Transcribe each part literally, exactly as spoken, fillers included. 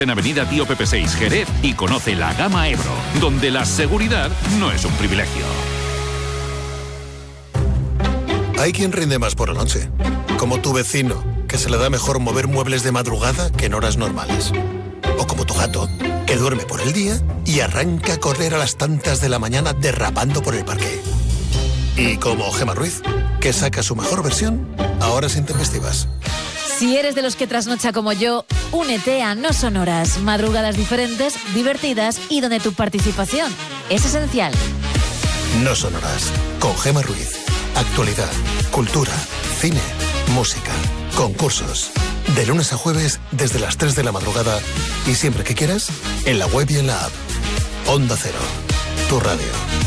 En Avenida Tío Pepe seis, Jerez, y conoce la gama Ebro, donde la seguridad no es un privilegio. Hay quien rinde más por la noche, como tu vecino, que se le da mejor mover muebles de madrugada que en horas normales. O como tu gato, que duerme por el día y arranca a correr a las tantas de la mañana derrapando por el parque. Y como Gemma Ruiz, que saca su mejor versión a horas intempestivas. Si eres de los que trasnocha como yo, únete a No Son Horas. Madrugadas diferentes, divertidas y donde tu participación es esencial. No Son Horas, con Gemma Ruiz. Actualidad, cultura, cine, música, concursos. De lunes a jueves desde las tres de la madrugada y siempre que quieras, en la web y en la app. Onda Cero, tu radio.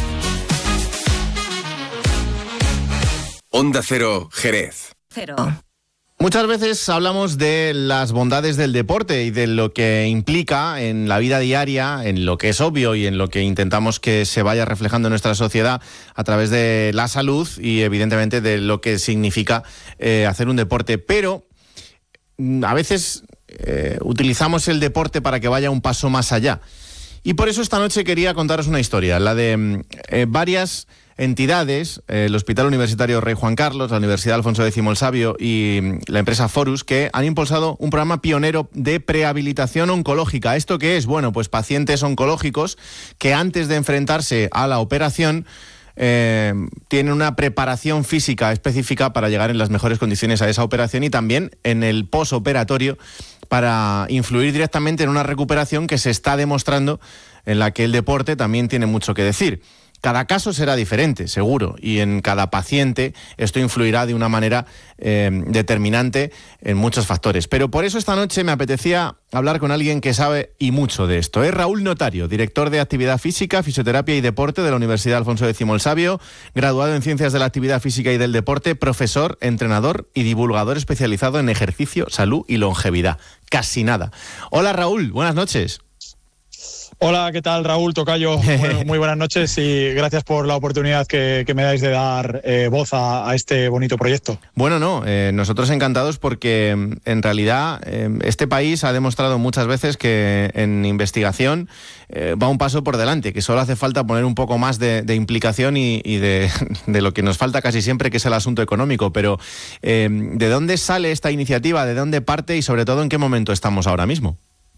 Onda Cero, Jerez. Cero. Muchas veces hablamos de las bondades del deporte y de lo que implica en la vida diaria, en lo que es obvio y en lo que intentamos que se vaya reflejando en nuestra sociedad a través de la salud y evidentemente de lo que significa eh, hacer un deporte. Pero a veces eh, utilizamos el deporte para que vaya un paso más allá. Y por eso esta noche quería contaros una historia, la de eh, varias entidades, eh, el Hospital Universitario Rey Juan Carlos, la Universidad Alfonso X el Sabio y la empresa Forus, que han impulsado un programa pionero de prehabilitación oncológica. ¿Esto qué es? Bueno, pues pacientes oncológicos que antes de enfrentarse a la operación eh, tienen una preparación física específica para llegar en las mejores condiciones a esa operación y también en el posoperatorio para influir directamente en una recuperación que se está demostrando en la que el deporte también tiene mucho que decir. Cada caso será diferente, seguro, y en cada paciente esto influirá de una manera eh, determinante en muchos factores. Pero por eso esta noche me apetecía hablar con alguien que sabe y mucho de esto. Es Raúl Notario, director de Actividad Física, Fisioterapia y Deporte de la Universidad Alfonso X el Sabio, graduado en Ciencias de la Actividad Física y del Deporte, profesor, entrenador y divulgador especializado en ejercicio, salud y longevidad. Casi nada. Hola Raúl, buenas noches. Hola, ¿qué tal, Raúl Tocayo? Bueno, muy buenas noches y gracias por la oportunidad que, que me dais de dar eh, voz a, a este bonito proyecto. Bueno, no, eh, nosotros encantados porque en realidad eh, este país ha demostrado muchas veces que en investigación eh, va un paso por delante, que solo hace falta poner un poco más de, de implicación y, y de, de lo que nos falta casi siempre, que es el asunto económico. Pero eh, ¿de dónde sale esta iniciativa? ¿De dónde parte? Y sobre todo, ¿en qué momento estamos ahora mismo?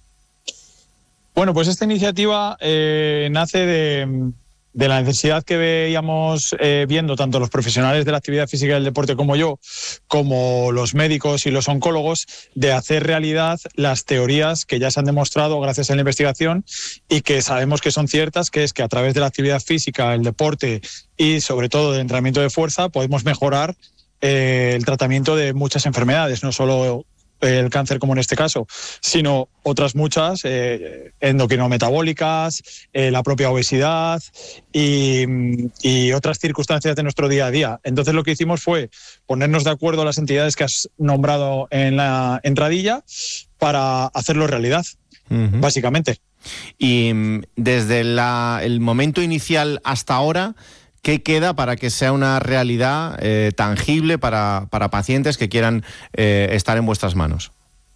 Bueno, pues esta iniciativa eh, nace de, de la necesidad que veíamos eh, viendo tanto los profesionales de la actividad física y del deporte como yo, como los médicos y los oncólogos, de hacer realidad las teorías que ya se han demostrado gracias a la investigación y que sabemos que son ciertas, que es que a través de la actividad física, el deporte y sobre todo del entrenamiento de fuerza podemos mejorar eh, el tratamiento de muchas enfermedades, no solo el cáncer como en este caso, sino otras muchas, eh, endocrinometabólicas, eh, la propia obesidad y, y otras circunstancias de nuestro día a día. Entonces lo que hicimos fue ponernos de acuerdo a las entidades que has nombrado en la entradilla para hacerlo realidad, uh-huh. básicamente. Y desde la, el momento inicial hasta ahora, ¿qué queda para que sea una realidad eh, tangible para, para pacientes que quieran eh, estar en vuestras manos?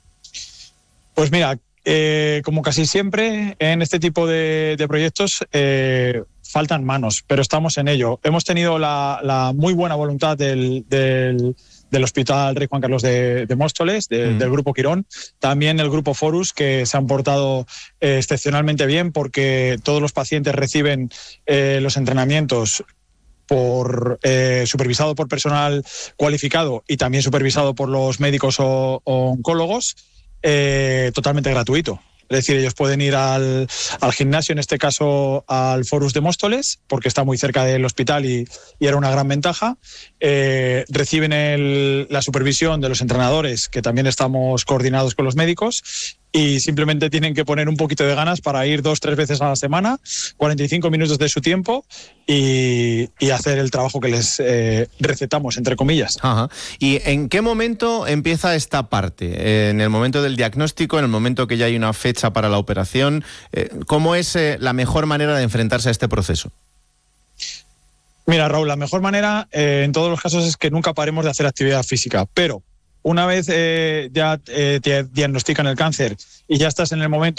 Pues mira, eh, como casi siempre en este tipo de, de proyectos eh, faltan manos, pero estamos en ello. Hemos tenido la, la muy buena voluntad del, del, del Hospital Rey Juan Carlos de, de Móstoles, de, mm. del Grupo Quirón, también el Grupo Forus, que se han portado eh, excepcionalmente bien porque todos los pacientes reciben eh, los entrenamientos por eh, supervisado por personal cualificado y también supervisado por los médicos o, o oncólogos, eh, totalmente gratuito. Es decir, ellos pueden ir al, al gimnasio, en este caso al Forus de Móstoles, porque está muy cerca del hospital y, y era una gran ventaja. Eh, reciben el, la supervisión de los entrenadores, que también estamos coordinados con los médicos, y simplemente tienen que poner un poquito de ganas para ir dos, tres veces a la semana, cuarenta y cinco minutos de su tiempo y, y hacer el trabajo que les eh, recetamos, entre comillas. Ajá. ¿Y en qué momento empieza esta parte? ¿En el momento del diagnóstico, en el momento que ya hay una fecha para la operación? ¿Cómo es eh, la mejor manera de enfrentarse a este proceso? Mira, Raúl, la mejor manera eh, en todos los casos es que nunca paremos de hacer actividad física, pero una vez eh, ya eh, te diagnostican el cáncer y ya estás en el momento